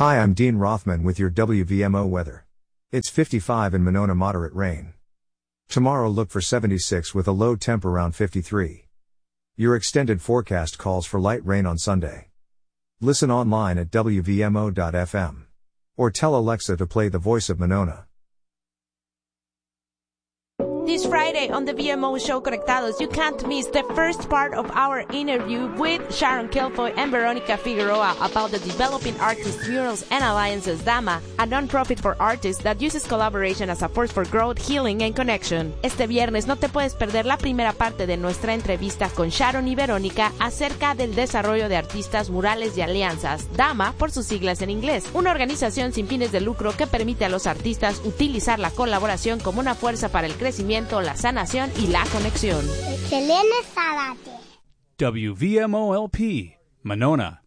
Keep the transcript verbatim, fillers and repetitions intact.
Hi, I'm Dean Rothman with your W V M O weather. It's fifty-five in Monona, moderate rain. Tomorrow look for seventy-six with a low temp around fifty-three. Your extended forecast calls for light rain on Sunday. Listen online at W V M O dot F M. Or tell Alexa to play The Voice of Monona. This Friday on the V M O Show Conectados, you can't miss the first part of our interview with Sharon Kilfoy and Veronica Figueroa about the Developing Artists Murals and Alliances Dama, a non-profit for artists that uses collaboration as a force for growth, healing and connection. Este viernes no te puedes perder la primera parte de nuestra entrevista con Sharon y Verónica acerca del desarrollo de artistas murales y alianzas, Dama por sus siglas en inglés, una organización sin fines de lucro que permite a los artistas utilizar la colaboración como una fuerza para el crecimiento, la sanación y la conexión. Selena Zárate. W V M O L P, Monona.